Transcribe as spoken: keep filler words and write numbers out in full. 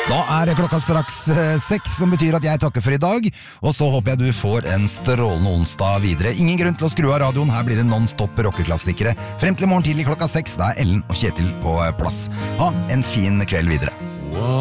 Da er klokka straks eh, seks, som betyr at jeg takker for i dag, og så håper jeg du får en strålende onsdag videre. Ingen grunn til å skru av radioen, her blir det non-stop rockeklassikere. Frem til i morgen tidlig klokka seks, da er Ellen og Kjetil på plass. Ha en fin kveld videre.